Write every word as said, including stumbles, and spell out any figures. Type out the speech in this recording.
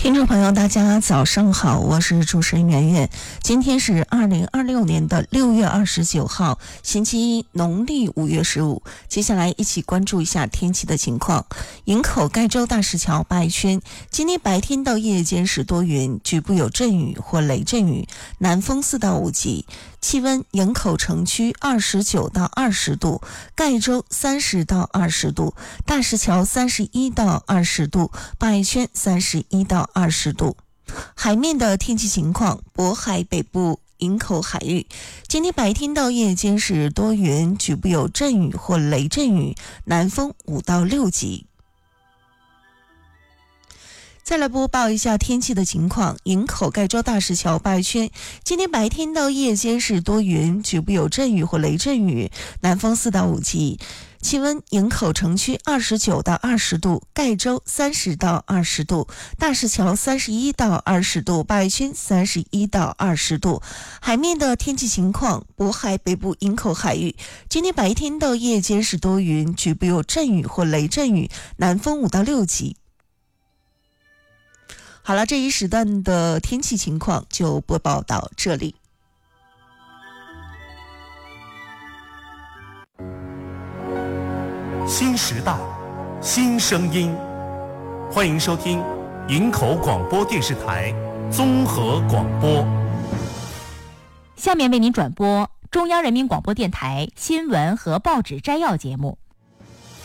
听众朋友大家早上好，我是主持人圆圆。今天是二零二六年的六月二十九号，星期一，农历五月十五。接下来一起关注一下天气的情况。营口盖州大石桥八圈，今天白天到夜间是多云，局部有阵雨或雷阵雨，南风四到五级。气温营口城区二十九到二十度，盖州三十到二十度，大石桥三十一到二十度，八圈三十一到二十度。海面的天气情况，渤海北部营口海域，今天白天到夜间是多云，局部有阵雨或雷阵雨，南风五到六级。再来播报一下天气的情况。营口盖州大石桥八圈，今天白天到夜间是多云，局部有阵雨或雷阵雨，南风四到五级。气温营口城区二十九到二十度，盖州三十到二十度，大石桥三十一到二十度，八月圈三十一到二十度。海面的天气情况，渤海北部营口海域，今天白天到夜间是多云，局部有阵雨或雷阵雨，南风五到六级。好了，这一时段的天气情况就播报到这里。 新时代，新声音，欢迎收听营口广播电视台综合广播。 下面为您转播中央人民广播电台新闻和报纸摘要节目。